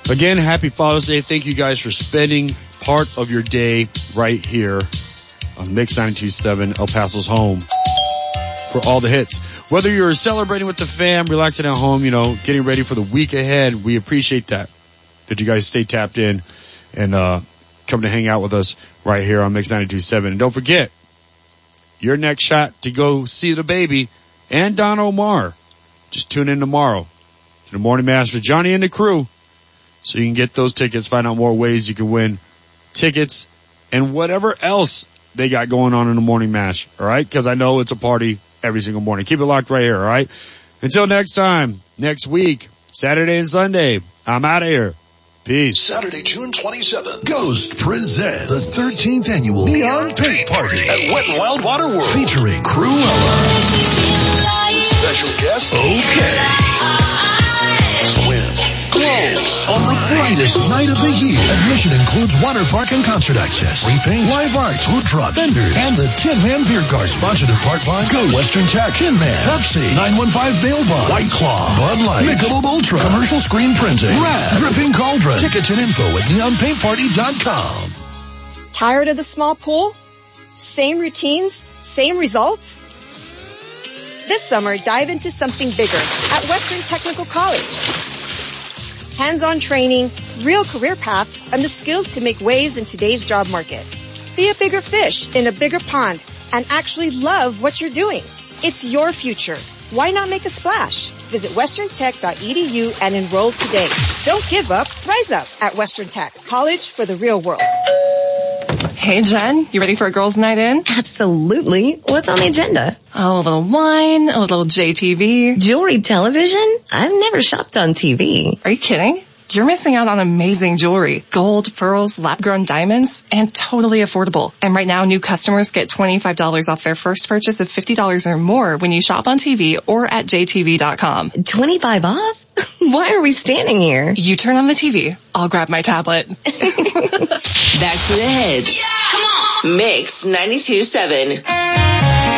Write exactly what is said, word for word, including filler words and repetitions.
Again, happy Father's Day. Thank you guys for spending part of your day right here on Mix ninety-two point seven, El Paso's home for all the hits. Whether you're celebrating with the fam, relaxing at home, you know, getting ready for the week ahead, we appreciate that, that you guys stay tapped in and uh come to hang out with us right here on Mix ninety-two point seven. And don't forget, your next shot to go see the baby and Don Omar. Just tune in tomorrow to the Morning Mash with Johnny and the crew so you can get those tickets, find out more ways you can win tickets and whatever else they got going on in the Morning Mash, all right? Because I know it's a party every single morning. Keep it locked right here, all right? Until next time, next week, Saturday and Sunday, I'm out of here. Peace. Saturday, June twenty-seventh, Ghost presents the thirteenth annual Neon Paint Party at Wet n Wild Water World, featuring Cruella. Special guest, OK. Swim. Glow on the brightest night of the year. Admission includes water park and concert access, free paint, live art, food trucks, vendors, and the Tin Man Beer Garden, sponsored in part by Go Western Tech, Tin Man, Pepsi, nine one five Bail Bond, White Claw, Bud Light, Michelob Ultra, Commercial Screen Printing, Rad, Dripping Cauldron. Tickets and info at neon paint party dot com. Tired of the small pool? Same routines? Same results? This summer, dive into something bigger at Western Technical College. Hands-on training, real career paths, and the skills to make waves in today's job market. Be a bigger fish in a bigger pond and actually love what you're doing. It's your future. Why not make a splash? Visit western tech dot e d u and enroll today. Don't give up, rise up at Western Tech, college for the real world. Hey, Jen, you ready for a girls' night in? Absolutely. What's on the agenda? Oh, a little wine, a little J T V. Jewelry television? I've never shopped on T V. Are you kidding? You're missing out on amazing jewelry. Gold, pearls, lab-grown diamonds, and totally affordable. And right now, new customers get twenty-five dollars off their first purchase of fifty dollars or more when you shop on T V or at j t v dot com. twenty-five off? Why are we standing here? You turn on the T V. I'll grab my tablet. Back to the heads. Yeah! Come on! Mix ninety-two point seven.